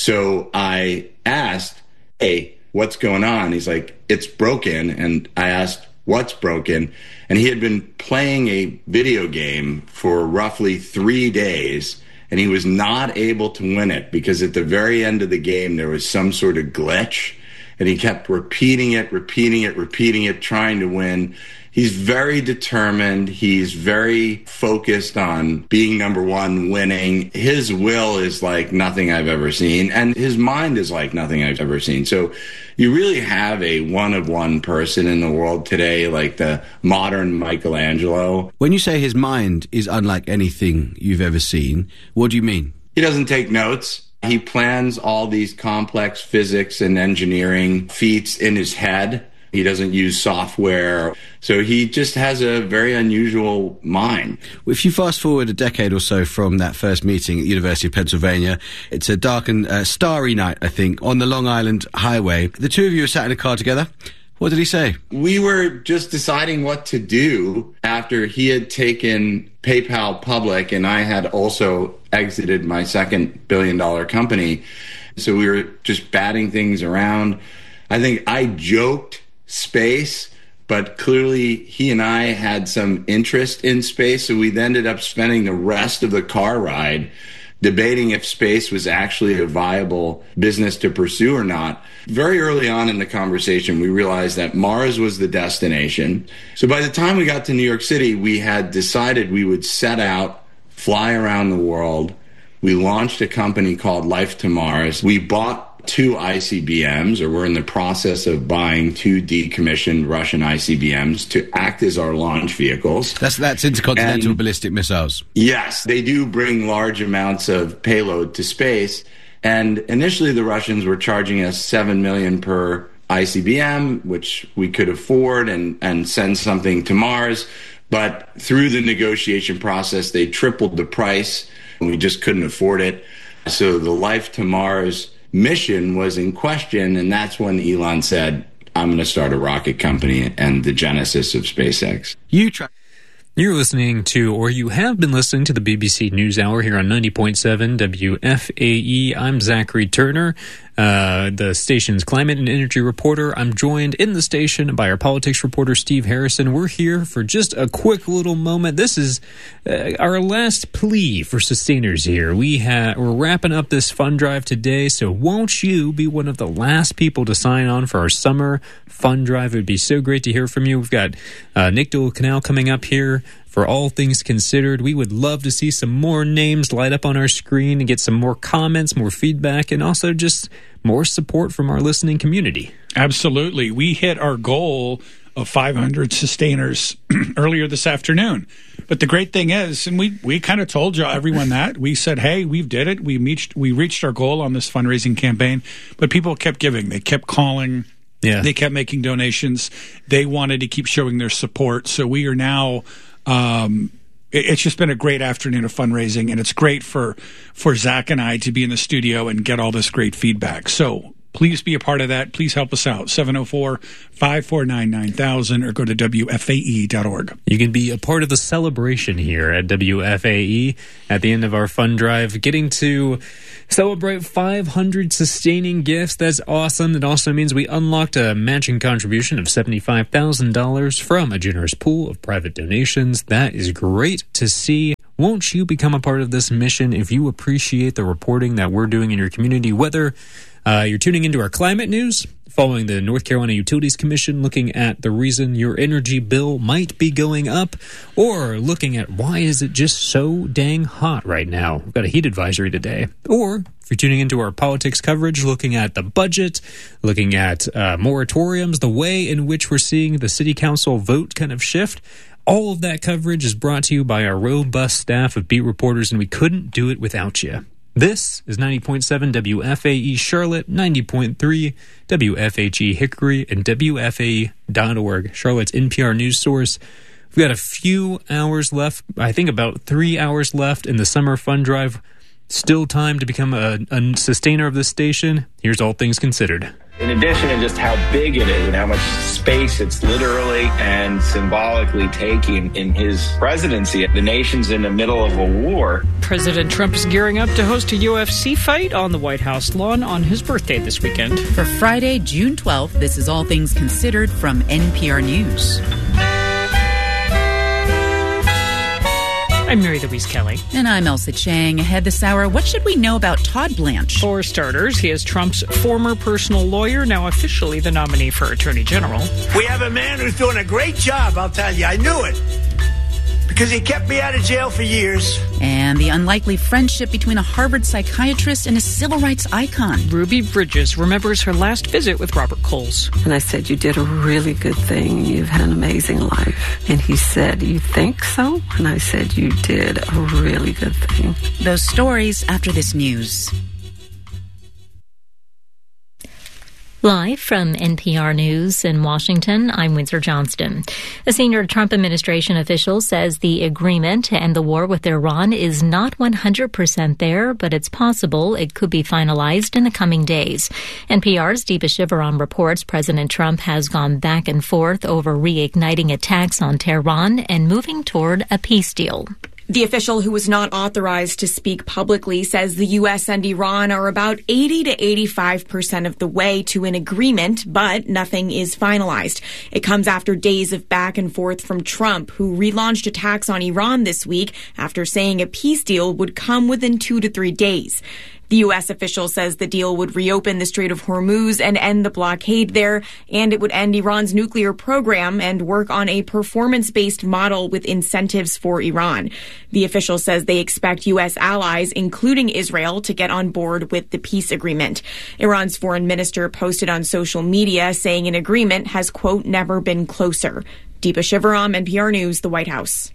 So I asked, hey, what's going on? He's like, it's broken. And I asked, what's broken? And he had been playing a video game for roughly 3 days, and he was not able to win it because at the very end of the game, there was some sort of glitch, and he kept repeating it, trying to win. He's very determined. He's very focused on being number one, winning. His will is like nothing I've ever seen, and his mind is like nothing I've ever seen. So you really have a one-of-one person in the world today, like the modern Michelangelo. When you say his mind is unlike anything you've ever seen, what do you mean? He doesn't take notes. He plans all these complex physics and engineering feats in his head. He doesn't use software. So he just has a very unusual mind. If you fast forward a decade or so from that first meeting at the University of Pennsylvania, it's a dark and starry night, I think, on the Long Island Highway. The two of you are sat in a car together. What did he say? We were just deciding what to do after he had taken PayPal public and I had also exited my second billion-dollar company. So we were just batting things around. I think I joked space, but clearly he and I had some interest in space, so we ended up spending the rest of the car ride debating if space was actually a viable business to pursue or not. Very early on in the conversation, we realized that Mars was the destination. So by the time we got to New York City, we had decided we would set out, fly around the world. We launched a company called Life to Mars. We bought 2 ICBMs, or we're in the process of buying 2 decommissioned Russian ICBMs to act as our launch vehicles. That's intercontinental ballistic missiles. Yes, they do bring large amounts of payload to space. And initially the Russians were charging us $7 million per ICBM, which we could afford and send something to Mars. But through the negotiation process, they tripled the price, and we just couldn't afford it. So the Life to Mars mission was in question, and that's when Elon said, I'm going to start a rocket company, and the genesis of SpaceX. You're listening to, or you have been listening to, the BBC NewsHour here on 90.7 WFAE. I'm Zachary Turner, the station's climate and energy reporter. I'm joined in the station by our politics reporter, Steve Harrison. We're here for just a quick little moment. This is our last plea for sustainers here. We're wrapping up this fund drive today, so won't you be one of the last people to sign on for our summer fund drive? It would be so great to hear from you. We've got Nick Canal coming up here for All Things Considered. We would love to see some more names light up on our screen and get some more comments, more feedback, and also just more support from our listening community. Absolutely. We hit our goal of 500 sustainers earlier this afternoon. But the great thing is, and we kind of told everyone that, we said, hey, we did it. We reached our goal on this fundraising campaign, but people kept giving. They kept calling. Yeah. They kept making donations. They wanted to keep showing their support. So we are now... it's just been a great afternoon of fundraising, and it's great for Zach and I to be in the studio and get all this great feedback. So Please be a part of that. Please help us out. 704-549-9000 or go to WFAE.org. You can be a part of the celebration here at WFAE at the end of our fund drive, getting to celebrate 500 sustaining gifts. That's awesome. It also means we unlocked a matching contribution of $75,000 from a generous pool of private donations. That is great to see. Won't you become a part of this mission if you appreciate the reporting that we're doing in your community, whether you're tuning into our climate news, following the North Carolina Utilities Commission, looking at the reason your energy bill might be going up, or looking at why is it just so dang hot right now? We've got a heat advisory today. Or if you're tuning into our politics coverage, looking at the budget, looking at moratoriums, the way in which we're seeing the city council vote kind of shift. All of that coverage is brought to you by our robust staff of beat reporters, and we couldn't do it without you. This is 90.7 WFAE Charlotte, 90.3 WFHE Hickory, and WFAE.org, Charlotte's NPR news source. We've got a few hours left, I think about 3 hours left in the summer fund drive. Still time to become a sustainer of this station. Here's all things considered. In addition to just how big it is and how much space it's literally and symbolically taking in his presidency, the nation's in the middle of a war. President Trump is gearing up to host a UFC fight on the White House lawn on his birthday this weekend. For Friday, June 12th, this is All Things Considered from NPR News. I'm Mary Louise Kelly. And I'm Elsa Chang. Ahead this hour, what should we know about Todd Blanche? For starters, he is Trump's former personal lawyer, now officially the nominee for Attorney General. We have a man who's doing a great job, I'll tell you. I knew it. Because he kept me out of jail for years. And the unlikely friendship between a Harvard psychiatrist and a civil rights icon. Ruby Bridges remembers her last visit with Robert Coles. And I said, you did a really good thing. You've had an amazing life. And he said, you think so? And I said, you did a really good thing. Those stories after this news. Live from NPR News in Washington, I'm Windsor Johnston. A senior Trump administration official says the agreement to end the war with Iran is not 100% there, but it's possible it could be finalized in the coming days. NPR's Deepa Shivaram reports President Trump has gone back and forth over reigniting attacks on Tehran and moving toward a peace deal. The official, who was not authorized to speak publicly, says the U.S. and Iran are about 80 to 85% of the way to an agreement, but nothing is finalized. It comes after days of back and forth from Trump, who relaunched attacks on Iran this week after saying a peace deal would come within 2 to 3 days. The U.S. official says the deal would reopen the Strait of Hormuz and end the blockade there, and it would end Iran's nuclear program and work on a performance-based model with incentives for Iran. The official says they expect U.S. allies, including Israel, to get on board with the peace agreement. Iran's foreign minister posted on social media saying an agreement has, quote, never been closer. Deepa Shivaram, NPR News, the White House.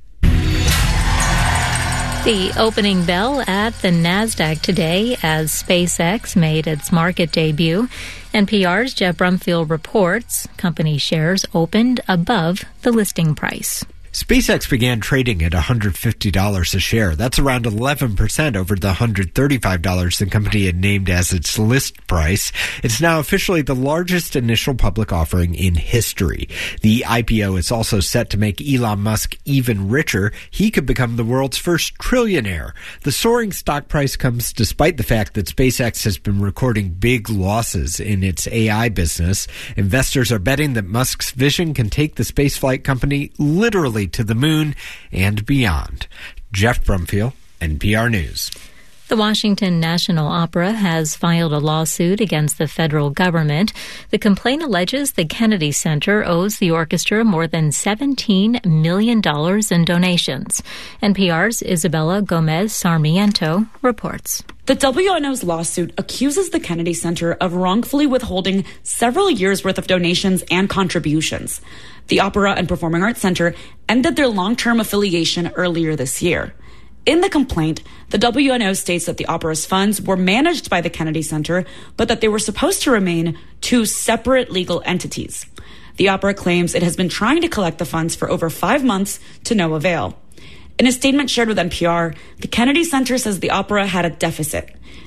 The opening bell at the NASDAQ today as SpaceX made its market debut. NPR's Jeff Brumfield reports company shares opened above the listing price. SpaceX began trading at $150 a share. That's around 11% over the $135 the company had named as its list price. It's now officially the largest initial public offering in history. The IPO is also set to make Elon Musk even richer. He could become the world's first trillionaire. The soaring stock price comes despite the fact that SpaceX has been recording big losses in its AI business. Investors are betting that Musk's vision can take the spaceflight company literally to the moon and beyond. Jeff Brumfield, NPR News. The Washington National Opera has filed a lawsuit against the federal government. The complaint alleges the Kennedy Center owes the orchestra more than $17 million in donations. NPR's Isabella Gomez Sarmiento reports. The WNO's lawsuit accuses the Kennedy Center of wrongfully withholding several years' worth of donations and contributions. The Opera and Performing Arts Center ended their long-term affiliation earlier this year. In the complaint, the WNO states that the opera's funds were managed by the Kennedy Center, but that they were supposed to remain two separate legal entities. The opera claims it has been trying to collect the funds for over 5 months to no avail. In a statement shared with NPR, the Kennedy Center says the opera had a deficit.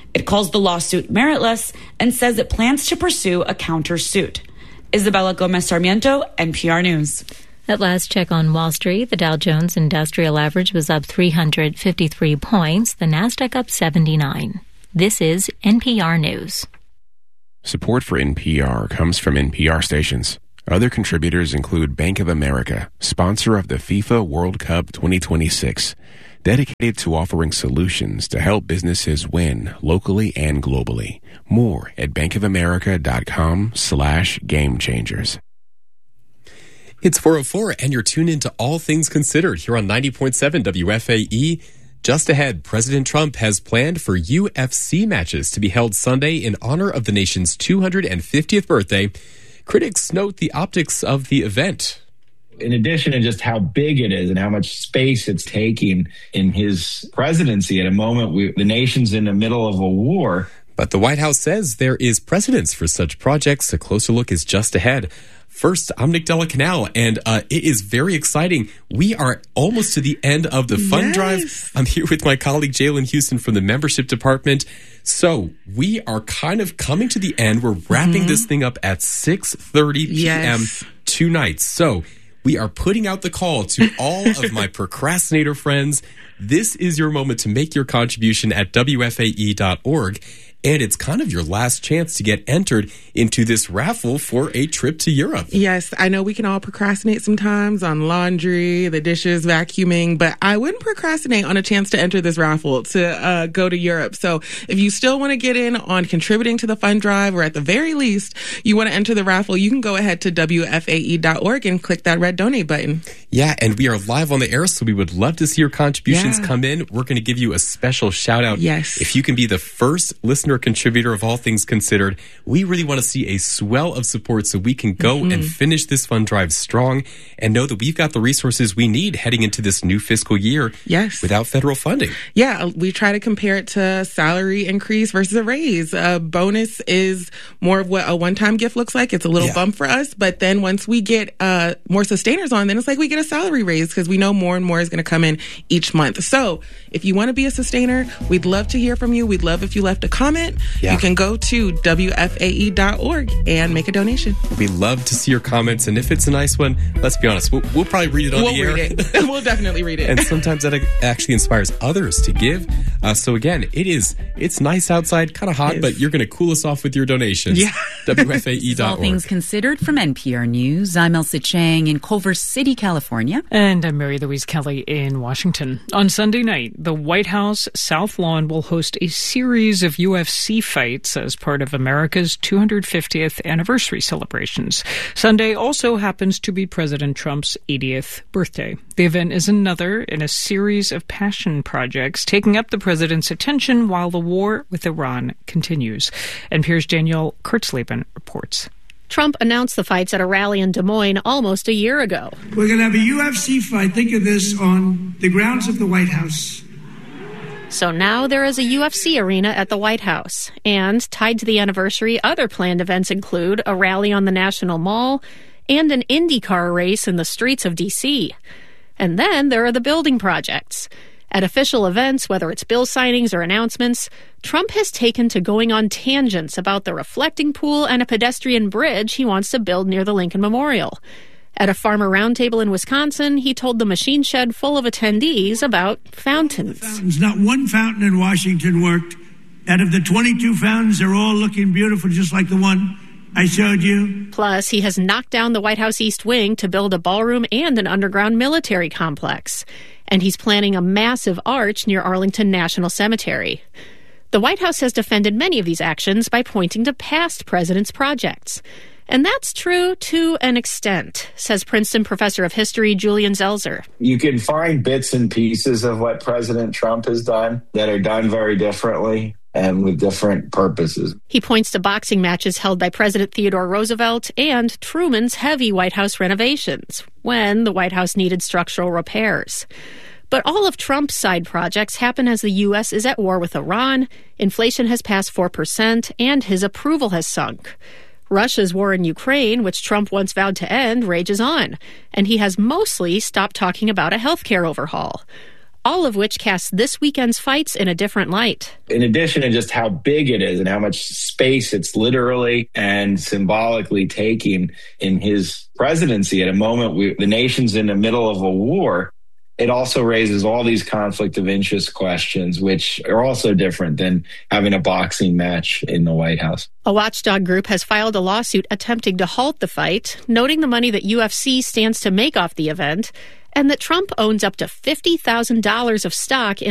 It calls the lawsuit meritless and says it plans to pursue a countersuit. Isabella Gomez Sarmiento, NPR News. At last check on Wall Street, the Dow Jones Industrial Average was up 353 points, the Nasdaq up 79. This is NPR News. Support for NPR comes from NPR stations. Other contributors include Bank of America, sponsor of the FIFA World Cup 2026, dedicated to offering solutions to help businesses win locally and globally. More at bankofamerica.com/gamechangers. It's 4:04 and you're tuned into All Things Considered here on 90.7 WFAE. Just ahead, President Trump has planned for UFC matches to be held Sunday in honor of the nation's 250th birthday. Critics note the optics of the event. In addition to just how big it is and how much space it's taking in his presidency at a moment the nation's in the middle of a war. But the White House says there is precedence for such projects. A closer look is just ahead. First, I'm Nick Della Canal, and it is very exciting. We are almost to the end of the fund drive. I'm here with my colleague Jalen Houston from the membership department. So we are kind of coming to the end. We're wrapping this thing up at 6:30 p.m. tonight. So we are putting out the call to all of my procrastinator friends. This is your moment to make your contribution at WFAE.org. And it's kind of your last chance to get entered into this raffle for a trip to Europe. Yes, I know we can all procrastinate sometimes on laundry, the dishes, vacuuming, but I wouldn't procrastinate on a chance to enter this raffle to go to Europe. So if you still want to get in on contributing to the fund drive, or at the very least, you want to enter the raffle, you can go ahead to WFAE.org and click that red donate button. Yeah, and we are live on the air, so we would love to see your contributions come in. We're going to give you a special shout out. Yes. If you can be the first listener contributor of All Things Considered, we really want to see a swell of support so we can go and finish this fund drive strong and know that we've got the resources we need heading into this new fiscal year without federal funding. Yeah, we try to compare it to salary increase versus a raise. A bonus is more of what a one-time gift looks like. It's a little bump for us, but then once we get more sustainers on, then it's like we get a salary raise because we know more and more is going to come in each month. So if you want to be a sustainer, we'd love to hear from you. We'd love if you left a comment. You can go to WFAE.org and make a donation. We love to see your comments, and if it's a nice one, let's be honest, we'll probably read it on the air. Read it. We'll definitely read it. And sometimes that actually inspires others to give. So again, it's nice outside, kind of hot, but you're going to cool us off with your donations. Yeah. WFAE.org. All Things Considered from NPR News. I'm Elsa Chang in Culver City, California. And I'm Mary Louise Kelly in Washington. On Sunday night, the White House South Lawn will host a series of UFC fights as part of America's 250th anniversary celebrations. Sunday also happens to be President Trump's 80th birthday. The event is another in a series of passion projects taking up the president's attention while the war with Iran continues. NPR's Danielle Kurtzleben reports. Trump announced the fights at a rally in Des Moines almost a year ago. We're going to have a UFC fight, think of this, on the grounds of the White House. So now there is a UFC arena at the White House. And tied to the anniversary, other planned events include a rally on the National Mall and an IndyCar race in the streets of D.C. And then there are the building projects. At official events, whether it's bill signings or announcements, Trump has taken to going on tangents about the reflecting pool and a pedestrian bridge he wants to build near the Lincoln Memorial. At a farmer roundtable in Wisconsin, he told the machine shed full of attendees about fountains. Not one fountain in Washington worked. Out of the 22 fountains, they're all looking beautiful, just like the one I showed you. Plus, he has knocked down the White House East Wing to build a ballroom and an underground military complex. And he's planning a massive arch near Arlington National Cemetery. The White House has defended many of these actions by pointing to past presidents' projects. And that's true to an extent, says Princeton professor of history Julian Zelzer. You can find bits and pieces of what President Trump has done that are done very differently and with different purposes. He points to boxing matches held by President Theodore Roosevelt and Truman's heavy White House renovations when the White House needed structural repairs. But all of Trump's side projects happen as the U.S. is at war with Iran, inflation has passed 4%, and his approval has sunk. Russia's war in Ukraine, which Trump once vowed to end, rages on, and he has mostly stopped talking about a healthcare overhaul. all of which casts this weekend's fights in a different light. In addition to just how big it is and how much space it's literally and symbolically taking in his presidency at a moment the nation's in the middle of a war, it also raises all these conflict of interest questions, which are also different than having a boxing match in the White House. A watchdog group has filed a lawsuit attempting to halt the fight, noting the money that UFC stands to make off the event, and that Trump owns up to $50,000 of stock in